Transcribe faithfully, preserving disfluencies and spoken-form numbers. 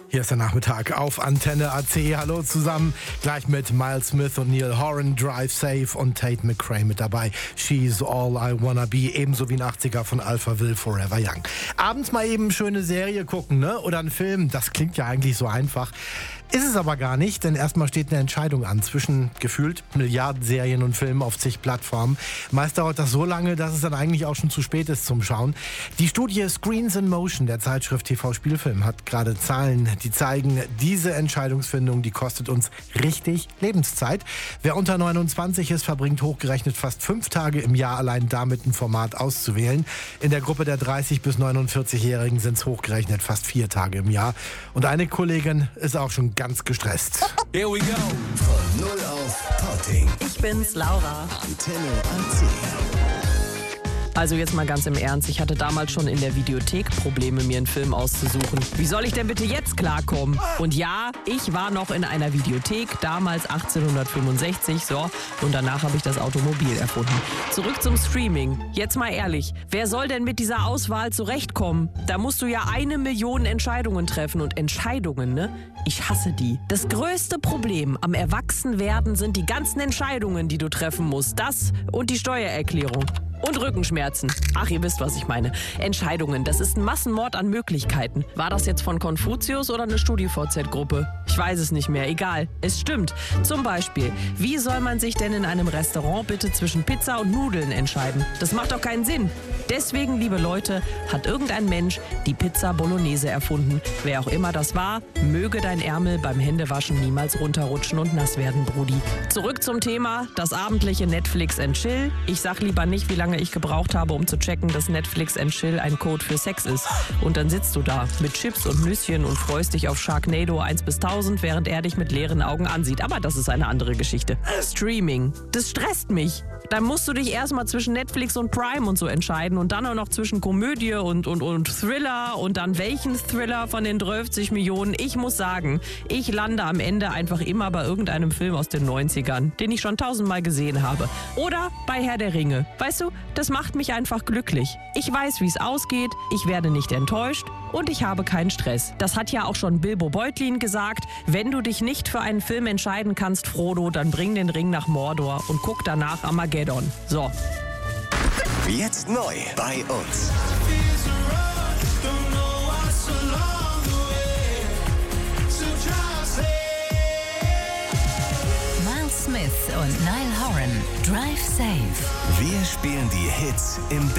Hier ist der Nachmittag auf Antenne A C. Hallo zusammen. Gleich mit Miles Smith und Neil Horan, Drive Safe und Tate McRae mit dabei. She's All I Wanna Be, ebenso wie ein achtziger von Alphaville, Forever Young. Abends mal eben schöne Serie gucken, ne? Oder einen Film. Das klingt ja eigentlich so einfach. Ist es aber gar nicht, denn erstmal steht eine Entscheidung an zwischen gefühlt Milliarden Serien und Filmen auf zig Plattformen. Meist dauert das so lange, dass es dann eigentlich auch schon zu spät ist zum Schauen. Die Studie Screens in Motion der Zeitschrift T V Spielfilm hat gerade Zahlen, die zeigen, diese Entscheidungsfindung, die kostet uns richtig Lebenszeit. Wer unter neunundzwanzig ist, verbringt hochgerechnet fast fünf Tage im Jahr allein damit, ein Format auszuwählen. In der Gruppe der dreißig- bis neunundvierzig-Jährigen sind es hochgerechnet fast vier Tage im Jahr. Und eine Kollegin ist auch schon ganz gestresst. Here we go. Von null auf Potting. Ich bin's, Laura. Antenne A C. Also jetzt mal ganz im Ernst, ich hatte damals schon in der Videothek Probleme, mir einen Film auszusuchen. Wie soll ich denn bitte jetzt klarkommen? Und ja, ich war noch in einer Videothek, damals achtzehnhundertfünfundsechzig, so, und danach habe ich das Automobil erfunden. Zurück zum Streaming. Jetzt mal ehrlich, wer soll denn mit dieser Auswahl zurechtkommen? Da musst du ja eine Million Entscheidungen treffen und Entscheidungen, ne? Ich hasse die. Das größte Problem am Erwachsenwerden sind die ganzen Entscheidungen, die du treffen musst. Das und die Steuererklärung. Und Rückenschmerzen. Ach, ihr wisst, was ich meine. Entscheidungen, das ist ein Massenmord an Möglichkeiten. War das jetzt von Konfuzius oder eine StudiVZ Z-Gruppe? Ich weiß es nicht mehr, egal. Es stimmt. Zum Beispiel, wie soll man sich denn in einem Restaurant bitte zwischen Pizza und Nudeln entscheiden? Das macht doch keinen Sinn. Deswegen, liebe Leute, hat irgendein Mensch die Pizza Bolognese erfunden. Wer auch immer das war, möge dein Ärmel beim Händewaschen niemals runterrutschen und nass werden, Brudi. Zurück zum Thema, das abendliche Netflix and Chill. Ich sag lieber nicht, wie lange ich gebraucht habe, um zu checken, dass Netflix and Chill ein Code für Sex ist. Und dann sitzt du da mit Chips und Nüsschen und freust dich auf Sharknado eins bis tausend, während er dich mit leeren Augen ansieht. Aber das ist eine andere Geschichte. Streaming, das stresst mich. Dann musst du dich erstmal zwischen Netflix und Prime und so entscheiden und dann auch noch zwischen Komödie und, und, und Thriller und dann welchen Thriller von den dreißig Millionen. Ich muss sagen, ich lande am Ende einfach immer bei irgendeinem Film aus den neunzigern, den ich schon tausendmal gesehen habe. Oder bei Herr der Ringe. Weißt du, das macht mich einfach glücklich. Ich weiß, wie es ausgeht, ich werde nicht enttäuscht und ich habe keinen Stress. Das hat ja auch schon Bilbo Beutlin gesagt. Wenn du dich nicht für einen Film entscheiden kannst, Frodo, dann bring den Ring nach Mordor und guck danach Armageddon. So. Jetzt neu bei uns. Miles Smith und Niall Horan, Drive Safe. Wir spielen die Hits im